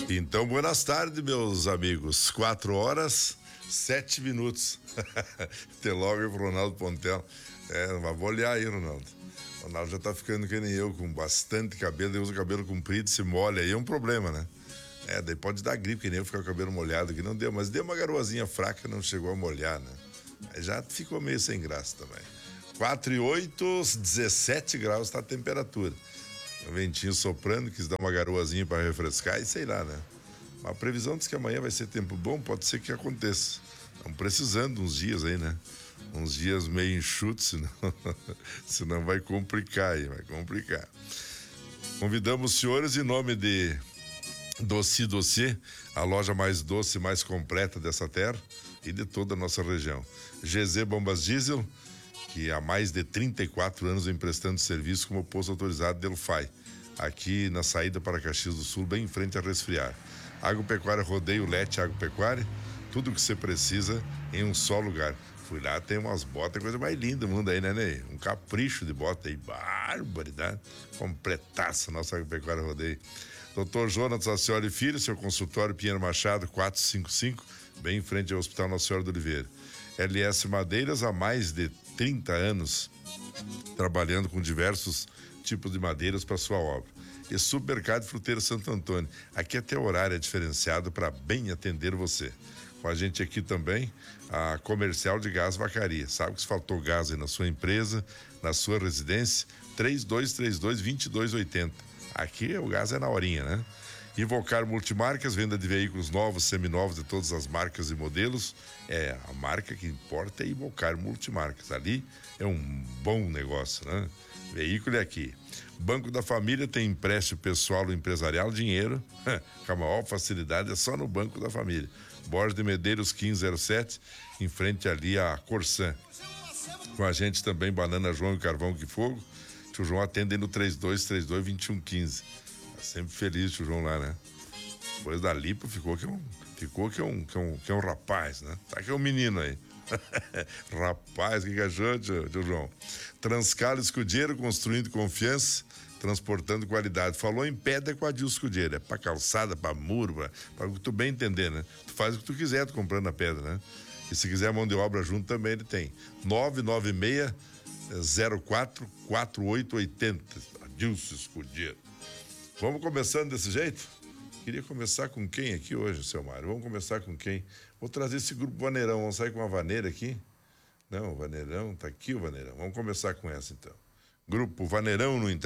Então, buenas tardes, meus amigos. 4h07. Até logo aí pro Ronaldo Pontel. Mas vou olhar aí, Ronaldo. O Ronaldo já tá ficando que nem eu, com bastante cabelo. Ele usa o cabelo comprido, se molha aí, é um problema, né? Daí pode dar gripe, que nem eu ficar com o cabelo molhado, que não deu. Mas deu uma garoazinha fraca, não chegou a molhar, né? Aí já ficou meio sem graça também. 4h08, 17 graus tá a temperatura. O ventinho soprando, quis dar uma garoazinha para refrescar e sei lá, né? Mas a previsão diz que amanhã vai ser tempo bom, pode ser que aconteça. Estamos precisando uns dias aí, né? Uns dias meio enxutos, senão vai complicar aí, vai complicar. Convidamos os senhores em nome de Doce Doce, a loja mais doce e mais completa dessa terra e de toda a nossa região. GZ Bombas Diesel, que há mais de 34 anos vem prestando serviço como posto autorizado del FAI, aqui na saída para Caxias do Sul, bem em frente a Resfriar. Agropecuária Rodeio Lete Agropecuária, tudo o que você precisa em um só lugar. Fui lá, tem umas botas, coisa mais linda do mundo aí, né, Ney? Um capricho de bota aí, barbaridade. Completaça nossa Agropecuária Rodeio. Dr. Jonas Acioli Filho, seu consultório Pinheiro Machado 455, bem em frente ao Hospital Nossa Senhora do Oliveira. LS Madeiras, há mais de 30 anos, trabalhando com diversos tipos de madeiras para sua obra. E Supermercado Fruteira Santo Antônio, aqui até o horário é diferenciado para bem atender você. Com a gente aqui também, a Comercial de Gás Vacaria. Sabe que se faltou gás aí na sua empresa, na sua residência, 3232-2280. Aqui o gás é na horinha, né? Invocar Multimarcas, venda de veículos novos, seminovos de todas as marcas e modelos. A marca que importa é Invocar Multimarcas. Ali é um bom negócio, né? Veículo é aqui. Banco da Família tem empréstimo pessoal ou empresarial, dinheiro. Com a maior facilidade é só no Banco da Família. Borges de Medeiros 1507, em frente ali a Corsan. Com a gente também Banana João e Carvão que Fogo. O João atende no 3232-2115. Tá sempre feliz o João lá, né? Depois da lipo ficou que é um rapaz, né? Tá que é um menino aí. Rapaz, que achou, tio João? Transcalo Escudeiro, construindo confiança, transportando qualidade. Falou em pedra com a Dil Escudeiro. É pra calçada, pra muro, pra tu bem entender, né? Tu faz o que tu quiser, tu comprando a pedra, né? E se quiser mão de obra junto também ele tem. 996-04-4880. Adilson Escudeiro. Vamos começando desse jeito? Queria começar com quem aqui hoje, seu Mário? Vamos começar com quem? Vou trazer esse grupo Vaneirão. Vamos sair com uma vaneira aqui? Não, o Vaneirão, tá aqui o Vaneirão. Vamos começar com essa então. Grupo Vaneirão no